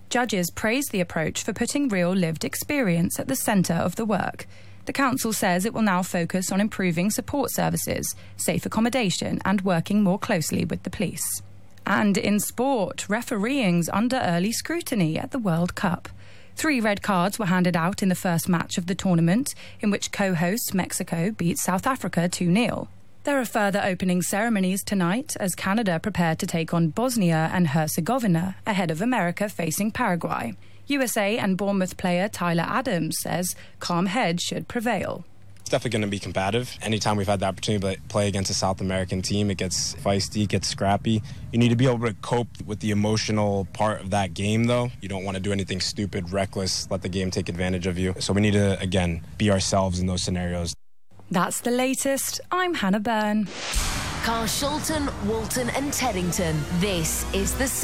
Judges praised the approach for putting real lived experience at the centre of the work. The council says it will now focus on improving support services, safe accommodation and working more closely with the police. And in sport, refereeing's under early scrutiny at the World Cup. 3 red cards were handed out in the first match of the tournament, in which co-host Mexico beat South Africa 2-0. There are further opening ceremonies tonight as Canada prepare to take on Bosnia and Herzegovina ahead of America facing Paraguay. USA and Bournemouth player Tyler Adams says calm head should prevail. It's definitely going to be combative. Anytime we've had the opportunity to play against a South American team, it gets feisty, it gets scrappy. You need to be able to cope with the emotional part of that game, though. You don't want to do anything stupid, reckless, let the game take advantage of you. So we need to, again, be ourselves in those scenarios. That's the latest. I'm Hannah Byrne. Carshalton, Walton and Teddington. This is The